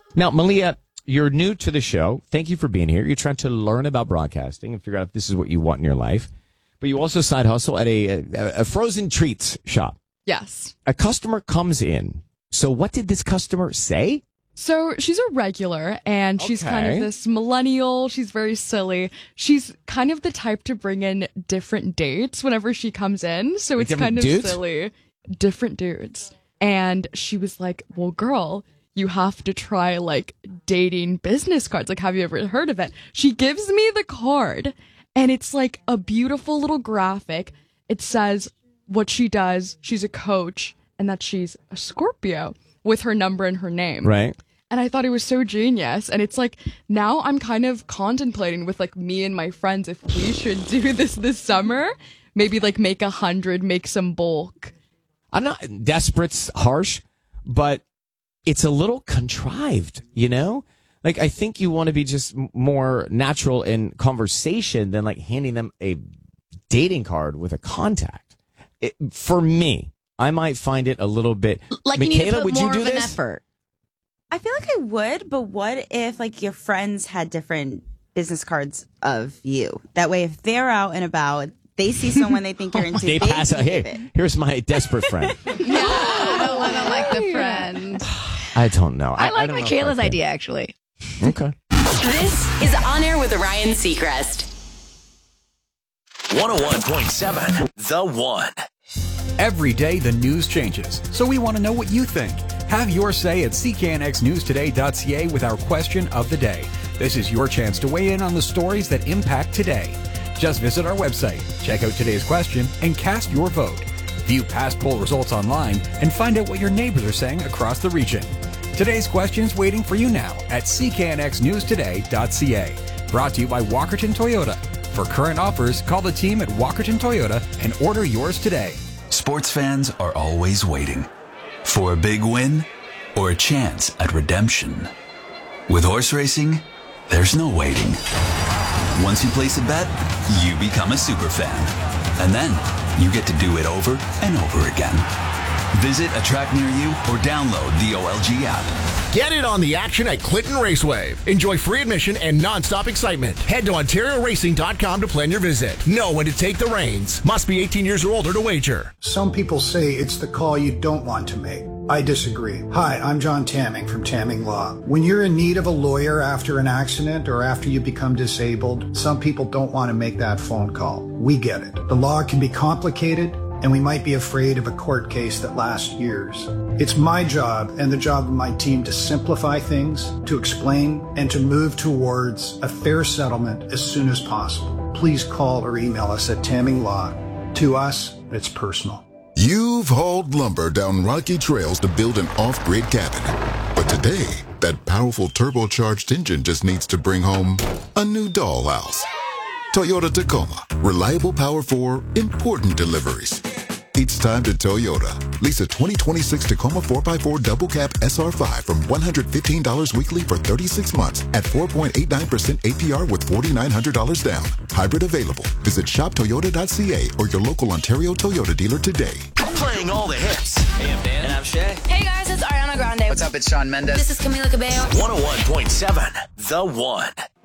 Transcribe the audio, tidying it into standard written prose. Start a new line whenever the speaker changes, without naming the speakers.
Now, Malia, you're new to the show. Thank you for being here. You're trying to learn about broadcasting and figure out if this is what you want in your life. But you also side hustle at a frozen treats shop.
Yes.
A customer comes in. So what did this customer say?
So she's a regular, and she's kind of this millennial. She's very silly. She's kind of the type to bring in different dates whenever she comes in. So it's kind of silly. Different dudes. And she was like, well, girl, you have to try like dating business cards. Like, have you ever heard of it? She gives me the card, and it's like a beautiful little graphic. It says what she does. She's a coach, and that she's a Scorpio with her number and her name.
Right.
And I thought it was so genius. And it's like, now I'm kind of contemplating with like me and my friends if we should do this summer. Maybe like make 100, make some bulk.
I'm not desperate's harsh, but it's a little contrived, you know? Like, I think you want to be just more natural in conversation than like handing them a dating card with a contact. For me, I might find it a little bit.
Like,
Michaela,
you need to put
would
more
you do
of an
this?
effort.
I feel like I would, but what if like your friends had different business cards of you? That way, if they're out and about, they see someone they think you're into.
They pass out. Hey, here's my desperate friend.
No, I don't like the friend.
I don't know.
I like Michaela's idea, actually.
Okay.
This is On Air with Ryan Seacrest.
101.7 The One.
Every day the news changes, so we want to know what you think. Have your say at cknxnewstoday.ca with our question of the day. This is your chance to weigh in on the stories that impact today. Just visit our website, check out today's question, and cast your vote. View past poll results online and find out what your neighbors are saying across the region. Today's question's waiting for you now at cknxnewstoday.ca. Brought to you by Walkerton Toyota. For current offers, call the team at Walkerton Toyota and order yours today.
Sports fans are always waiting for a big win or a chance at redemption. With horse racing, there's no waiting. Once you place a bet, you become a super fan. And then you get to do it over and over again. Visit a track near you or download the OLG app.
Get in on the action at Clinton Raceway. Enjoy free admission and non-stop excitement. Head to OntarioRacing.com to plan your visit. Know when to take the reins. Must be 18 years or older to wager.
Some people say it's the call you don't want to make. I disagree. Hi, I'm John Tamming from Tamming Law. When you're in need of a lawyer after an accident or after you become disabled, some people don't want to make that phone call. We get it. The law can be complicated, and we might be afraid of a court case that lasts years. It's my job and the job of my team to simplify things, to explain, and to move towards a fair settlement as soon as possible. Please call or email us at Tamming Law. To us, it's personal.
You've hauled lumber down rocky trails to build an off-grid cabin. But today, that powerful turbocharged engine just needs to bring home a new dollhouse. Toyota Tacoma. Reliable power for important deliveries. It's time to Toyota. Lease a 2026 Tacoma 4x4 double cab SR5 from $115 weekly for 36 months at 4.89% APR with $4,900 down. Hybrid available. Visit shoptoyota.ca or your local Ontario Toyota dealer today.
Playing all the hits.
Hey, I'm Dan.
And I'm Shay.
Hey guys, it's Ariana Grande.
What's up? It's Shawn Mendes.
This is Camila Cabello.
101.7 The One.